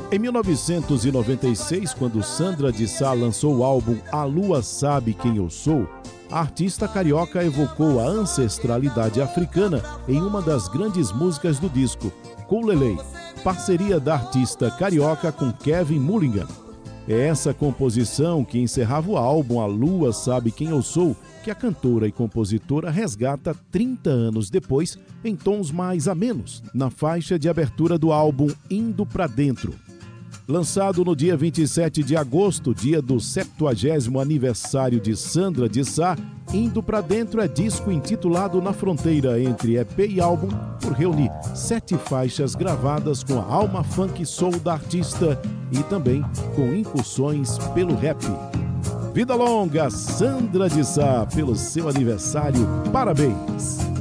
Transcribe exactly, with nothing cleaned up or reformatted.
Em mil novecentos e noventa e seis, quando Sandra de Sá lançou o álbum A Lua Sabe Quem Eu Sou, a artista carioca evocou a ancestralidade africana em uma das grandes músicas do disco, Kulele, parceria da artista carioca com Kevin Mulligan. É essa composição que encerrava o álbum A Lua Sabe Quem Eu Sou, que a cantora e compositora resgata trinta anos depois, em tons mais amenos, na faixa de abertura do álbum Indo Pra Dentro. Lançado no dia vinte e sete de agosto, dia do septuagésimo aniversário de Sandra de Sá, Indo Pra Dentro é disco intitulado Na Fronteira entre E P e álbum, por reunir sete faixas gravadas com a alma funk soul da artista e também com incursões pelo rap. Vida longa, Sandra de Sá, pelo seu aniversário. Parabéns!